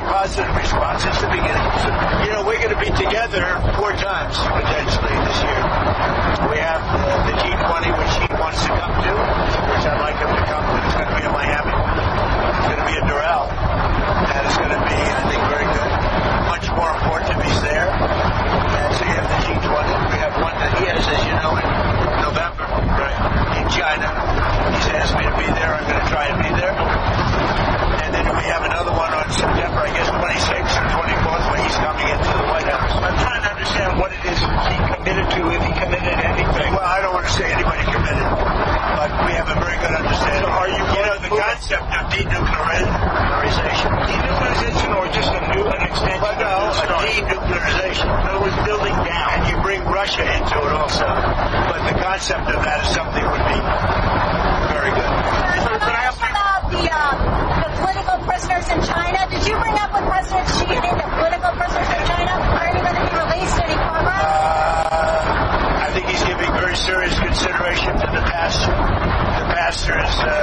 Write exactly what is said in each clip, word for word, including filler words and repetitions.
very positive response since the beginning. You know, we're going to be together four times potentially this year. We have uh, the G twenty, which he wants to come to, which I'd like him to come to. It's going to be in Miami. It's going to be in Doral. And it's going to be, I think, very good. Much more important if he's there. And so you have the G twenty. We have one that he has, as you know, in November, right, in China. He's asked me to be there. I'm going to try and be there. And then we have another one on September, I guess, twenty-sixth or twenty-fourth, where he's coming into the White House. I'm trying to understand what it is he committed to, if he committed anything. Well, I don't want to say anybody committed, but we have a very good understanding. So are you, you know, the concept of denuclearization. Denuclearization or just a new, an extension? Well, no, a denuclearization. In other words, building down. And you bring Russia into it also. But the concept of that is something would be very good. Can I ask about the, uh, the political prisoners in China? Did you bring up with President Xi any of the political prisoners in China? Are any going to be released? Any progress? Uh, I think he's giving very serious consideration to the pastor. The pastor has uh,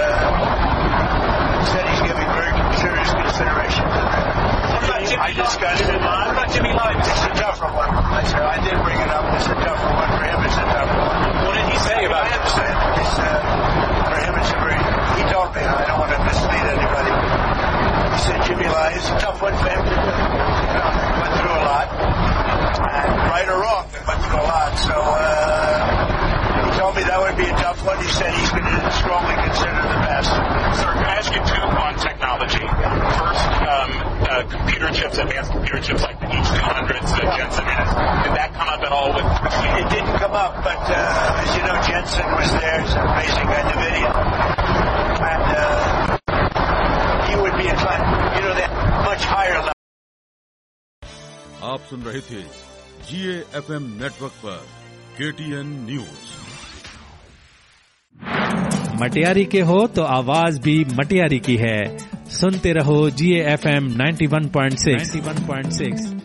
said he's giving very serious consideration to that. I discussed it. What about Jimmy Lai? It's a tougher one. I said I did bring it up. It's a tougher one. For him, it's a tougher one. What did he say about it? I understand. It's, uh, for him, it's a very... He told me. I don't want to mislead anybody. He said Jimmy Lai is a tough one for him to do. You know, he went through a lot. And right or wrong, they went through a lot. So, uh, he told me that would be a tough one. He said he's going to strongly consider the pastor. Sir, can I ask you two on technology? First, um, uh, computer chips, advanced computer chips like the H two hundreds that Jensen has. Did that come up at all with... It didn't come up, but uh, as you know, Jensen was there. He's an amazing guy, NVIDIA. And uh, he would be inclined, you know, that much higher level. आप सुन रहे थे जीए FM network पर KTN news. Matiari के हो तो आवाज भी मटियारी की है। सुनते रहो जीए FM ninety one point six.